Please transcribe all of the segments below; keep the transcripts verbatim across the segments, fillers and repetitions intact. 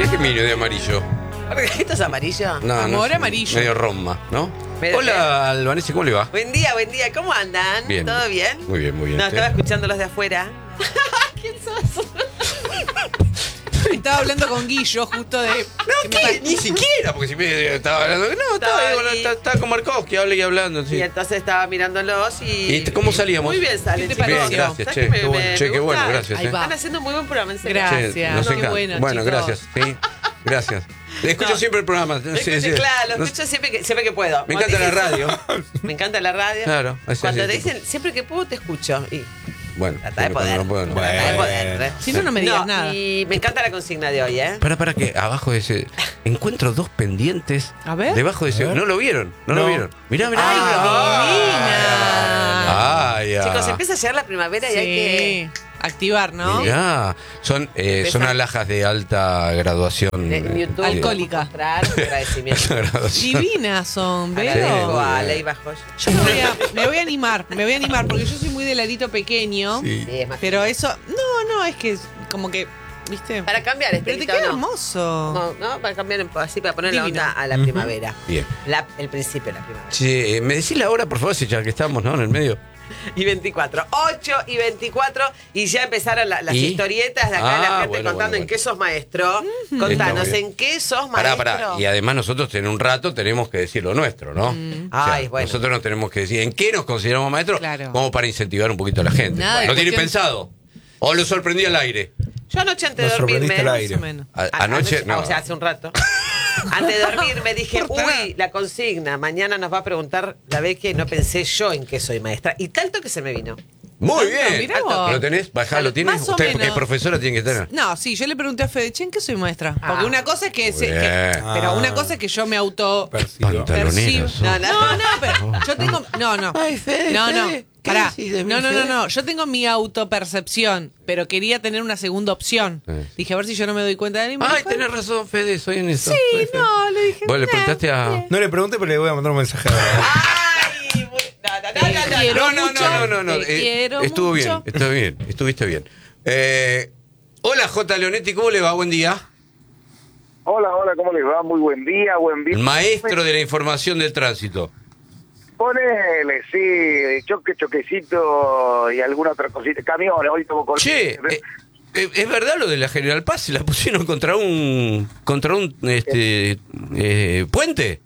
qué vino de amarillo? ¿Esto es amarillo? No, Amor no, amarillo. Medio Roma, ¿no? Pero, Hola, Albanese, ¿cómo le va? Buen día, buen día. ¿Cómo andan? Bien. ¿Todo bien? Muy bien, muy bien. No, ¿Usted? estaba escuchando los de afuera. ¿Quién sos? Estaba hablando con Guillo justo de... No, ¿qué? Ni siquiera, porque si me estaba hablando. No, estaba, Estaba ahí, ahí. estaba, estaba con Markovsky, habla y hablando. Sí. Y entonces estaba mirándolos y... ¿Y cómo salíamos? Muy bien salen, ¿Qué te chicos. pareció? Bien, gracias, ¿Sabes che. qué me- Qué bueno, me- che, me qué bueno, gusta? gracias. Ahí eh. va. Están haciendo muy buen programa, en serio. Gracias. Che, nos Qué encanta. bueno, Bueno, chicos. gracias. Sí, gracias. Escucho No. siempre el programa. Sí, Escucho, sí. claro, lo No- escucho siempre que, siempre que puedo. Me Cuando encanta la dicen- radio. Me encanta la radio. Claro, así, Cuando así, te tipo. dicen, siempre que puedo te escucho. Y Bueno, trata de no, poder. no puedo, no. Trata de poder. ¿eh? Si no, no me digas No, nada. Y me encanta la consigna de hoy, ¿eh? Para, para que abajo de ese. Encuentro dos pendientes. A ver. Debajo de ese. ¿No lo vieron? ¿No, lo No. vieron? Mirá, mirá. ¡Ay, Ah, divina! ya. Chicos, empieza a llegar la primavera y hay que... Sí. Activar, ¿no? Mirá. Son, eh, son Empieza- alhajas de alta graduación. de- en YouTube Alcohólica. mostrar agradecimiento. Alta graduación. Divinas son, ¿ves? Agradezco a Sí. Ley Bajo. Yo me voy, a, me voy a animar, me voy a animar, porque yo soy muy de ladito pequeño. Sí. Sí, es más Pero eso, no, no, es que es como que, ¿viste? Para cambiar este Pero te queda hermoso. No, no, para cambiar en- así, para poner la Divino. onda a la primavera. Bien. La- el principio de la primavera. Che, ¿me decís la hora, por favor, si ya que estamos, ¿no? En el medio. Y veinticuatro. ocho y veinticuatro. Y ya empezaron la- las ¿Y? historietas de acá, Ah, la gente bueno, contando bueno, en bueno. qué sos maestro. Está Contanos, muy bien. ¿en qué sos Pará, maestro? pará. Y además nosotros en un rato tenemos que decir lo nuestro, ¿no? O sea, Ay, bueno. Nosotros nos tenemos que decir en qué nos consideramos maestros, Claro. como para incentivar un poquito a la gente. Nada de ¿Lo tienen cuestión- pensado? ¿O lo sorprendí al aire? Yo anoche antes de Nos sorprendiste dormirme. al aire. Más o menos. A- a- anoche, no. O sea, hace un rato. Antes de dormir me dije, uy, la consigna. Mañana nos va a preguntar la vez que no pensé yo en qué soy maestra. Y tanto que se me vino. Muy Ah, bien. mirá vos. ¿Lo tenés? Bajá, ¿lo tienes? Más o Usted, menos. porque es profesora, tiene que tener. No, sí, yo le pregunté a Fede, che, ¿en qué soy maestra? Porque Ah. una cosa es que, se- Bien. que- pero Ah. una cosa es que yo me auto Percibo. Pantalonera percibo. sos. No, no, no, pero yo tengo, no, no. Ay, Fede, no, no. Fede, ¿qué Pará. decís de mí, No, no, no, Fede? no. Yo tengo mi autopercepción, pero quería tener una segunda opción. Sí. Dije, a ver si yo no me doy cuenta de mí. Ay, tenés razón, Fede, soy en eso. Sí, Soy Fede. no, le dije. Vos le nah, preguntaste a. bien. No le pregunté, pero le voy a mandar un mensaje ahora. Ay, bu- no, no, no, no, no, quiero No, no, mucho, no, no, no. te eh, quiero estuvo bien, mucho. estuvo bien, estuviste bien. Eh, hola, J. Leonetti, ¿cómo le va? Buen día. Hola, hola, ¿cómo les va? Muy buen día, buen día. Maestro de la información del tránsito. Ponele, sí, choque, choquecito y alguna otra cosita. Camiones, hoy tomo con... Che, eh, eh, ¿es verdad lo de la General Paz? ¿Se la pusieron contra un contra un este eh, puente?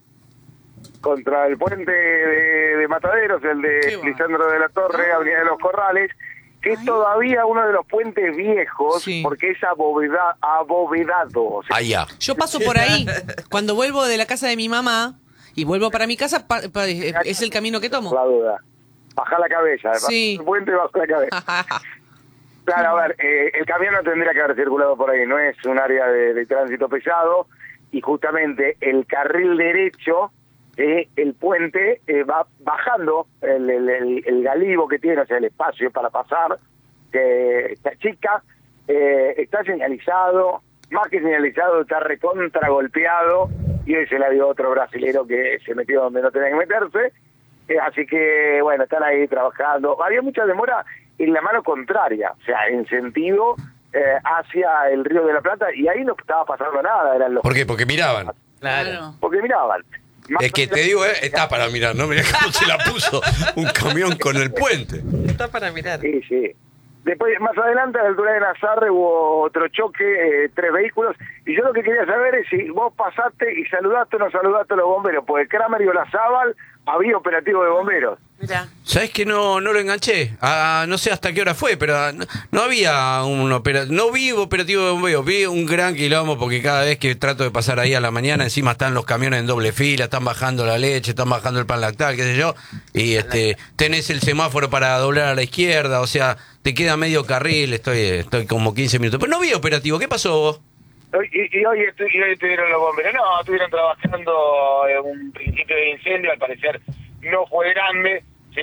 Contra el puente de, de Mataderos, el Qué de va. Lisandro de la Torre, Avenida de los Corrales, que es todavía uno de los puentes viejos, Sí. porque es aboveda, abovedado. O sea, Allá. Yo paso por ahí. Cuando vuelvo de la casa de mi mamá y vuelvo para mi casa, pa- pa- es el camino que tomo. la duda. Baja la cabeza, Sí. baja el puente y baja la cabeza. Claro, a ver, eh, el camión no tendría que haber circulado por ahí, no es un área de, de tránsito pesado, y justamente el carril derecho, eh, el puente, eh, va bajando el, el, el, el galivo que tiene, o sea, el espacio para pasar, que esta chica eh, está señalizado, más que señalizado, está recontra golpeado, y hoy se la dio otro brasilero que se metió donde no tenía que meterse. Eh, así que, bueno, están ahí trabajando. Había mucha demora en la mano contraria, o sea, en sentido eh, hacia el Río de la Plata, y ahí no estaba pasando nada, eran los... ¿Por qué? Porque miraban. Claro. Porque miraban. Más Es que te digo, eh, está para mirar, ¿no? Mirá cómo se la puso un camión con el puente. Está para mirar. Sí, sí. Después, más adelante, a la altura de Nazarre, hubo otro choque, eh, tres vehículos, y yo lo que quería saber es si vos pasaste y saludaste o no saludaste a los bomberos, porque Kramer y Olazábal había operativo de bomberos. Mirá. ¿Sabes que no, no lo enganché? Ah, no sé hasta qué hora fue, pero no, no había un operativo. No vi operativo de bomberos, vi un gran quilombo porque cada vez que trato de pasar ahí a la mañana, encima están los camiones en doble fila, están bajando la leche, están bajando el pan lactal, qué sé yo, y este tenés el semáforo para doblar a la izquierda, o sea, te queda medio carril, estoy, estoy como quince minutos. Pero no vi operativo, ¿qué pasó vos? Y, y, hoy, estu y hoy estuvieron los bomberos. No, estuvieron trabajando en un principio de incendio, al parecer no fue grande, ¿sí?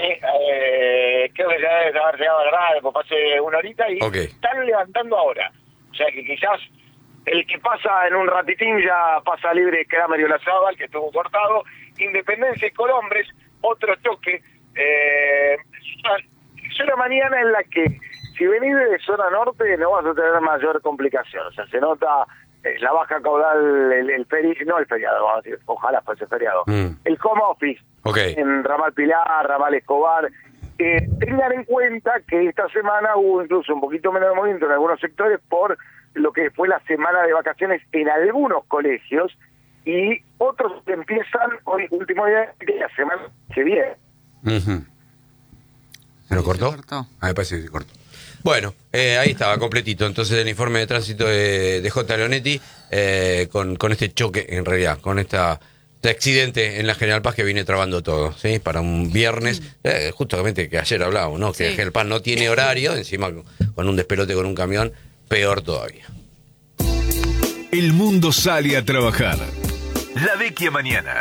Eh, creo que ya debe haber llegado a la radio, pues hace una horita, y Ok. están levantando ahora. O sea que quizás el que pasa en un ratitín ya pasa libre Kramer y Olazábal, que estuvo cortado. Independencia y Colombres, otro choque. Eh, es una mañana en la que si venís de zona norte no vas a tener mayor complicación. O sea, se nota eh, la baja caudal, el, el feriado, no el feriado, vamos a decir, ojalá fuese feriado, Mm. el home office Okay. en Ramal Pilar, Ramal Escobar, eh, tengan en cuenta que esta semana hubo incluso un poquito menos de movimiento en algunos sectores por lo que fue la semana de vacaciones en algunos colegios, y otros empiezan hoy, último día de la semana que viene. Ujú. ¿Se lo cortó? Se cortó. Ah, me parece que se cortó. Bueno, eh, ahí estaba, completito. Entonces el informe de tránsito de, de J. Leonetti eh, con, con este choque, en realidad, con esta, este accidente en la General Paz que viene trabando todo, ¿sí? Para un viernes, eh, justamente que ayer hablábamos, ¿no? Que Sí. General Paz no tiene horario, encima con, con un despelote con un camión, peor todavía. El mundo sale a trabajar. La Vecchia mañana.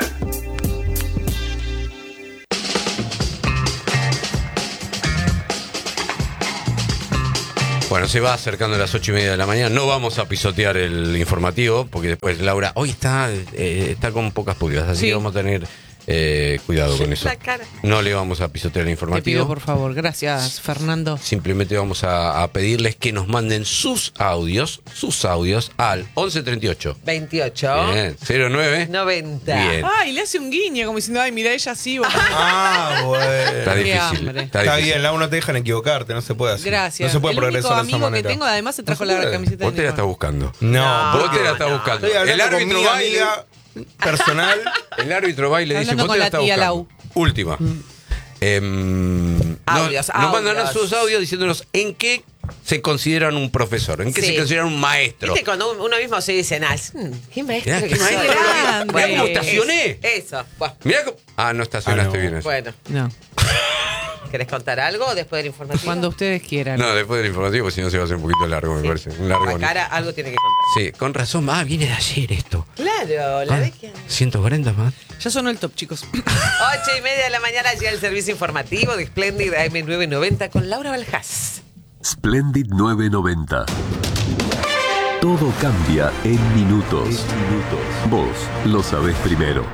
Bueno, se va acercando a las ocho y media de la mañana. No vamos a pisotear el informativo, porque después Laura hoy está, eh, está con pocas pulgas, así Sí. que vamos a tener eh, cuidado con eso. La cara. No le vamos a pisotear el Te informativo. pido, por favor. Gracias, Fernando. Simplemente vamos a, a pedirles que nos manden sus audios, sus audios al once treinta y ocho. veintiocho. Bien, cero nueve. noventa. Bien. Ay, le hace un guiño, como diciendo, ay, mira, ella sí. vos- Ah, Está bueno. Qué difícil. hambre. Está Está difícil. bien, Lau, no te dejan equivocarte, no se puede hacer. Gracias. No se puede el único progresar de esa amigo que manera. tengo, además, se trajo No se la puede. camiseta Vos de te la estás uniforme. buscando. No, Vos te la no, estás no. buscando. estoy El hablando con árbitro mi va y le- amiga personal. El árbitro va y le dice, Hablando vos con te la la estás tía buscando. Última. Em, no- Audios, nos mandan audios. sus audios diciéndonos en qué se consideran un profesor, en qué Sí. se consideran un maestro. Viste, cuando uno mismo se dice, "Ah, mm, qué maestro Mirá, que qué soy". maestro. Grande. Mirá cómo Bueno, estacioné. Eso. Bueno, Mirá cómo- Ah, no estacionaste Ah, no. bien eso. bueno, No, ¿querés contar algo después del informativo? cuando ustedes quieran. No, después del informativo, porque si no se va a hacer un poquito largo, me Sí. parece. Un largo. La cara algo tiene que contar. Sí, con razón. Ah, viene de ayer esto. Claro, la Ah, vez que... ciento cuarenta más. Ya sonó el top, chicos. Ocho y media de la mañana llega el servicio informativo de Splendid A M nueve noventa con Laura Baljás. Splendid nueve noventa. Todo cambia en minutos. Vos lo sabés primero.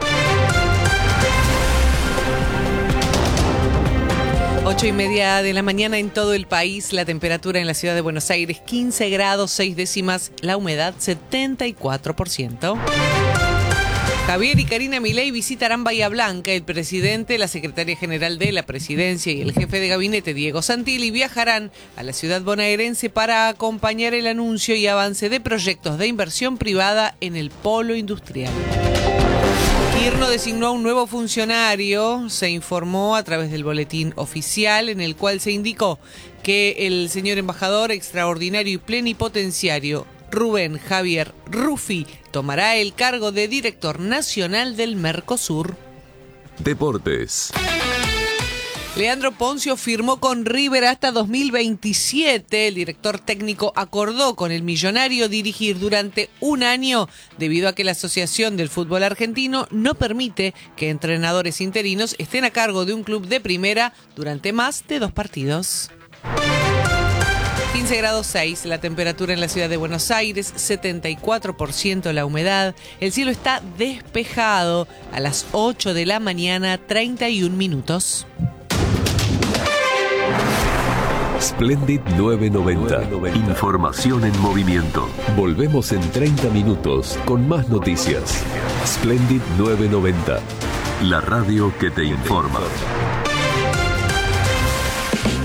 Ocho y media de la mañana en todo el país, la temperatura en la ciudad de Buenos Aires quince grados seis décimas, la humedad setenta y cuatro por ciento. Javier y Karina Milei visitarán Bahía Blanca. El presidente, la secretaria general de la presidencia y el jefe de gabinete, Diego Santilli, viajarán a la ciudad bonaerense para acompañar el anuncio y avance de proyectos de inversión privada en el polo industrial. Kirchner designó a un nuevo funcionario, se informó a través del boletín oficial en el cual se indicó que el señor embajador extraordinario y plenipotenciario Rubén Javier Ruffi tomará el cargo de director nacional del Mercosur. Deportes. Leandro Poncio firmó con River hasta dos mil veintisiete. El director técnico acordó con el millonario dirigir durante un año debido a que la Asociación del Fútbol Argentino no permite que entrenadores interinos estén a cargo de un club de primera durante más de dos partidos. quince grados seis, la temperatura en la ciudad de Buenos Aires, setenta y cuatro por ciento la humedad. El cielo está despejado a las ocho de la mañana, treinta y un minutos. Splendid nueve noventa. Información en movimiento. Volvemos en treinta minutos con más noticias. Splendid nueve noventa. La radio que te informa.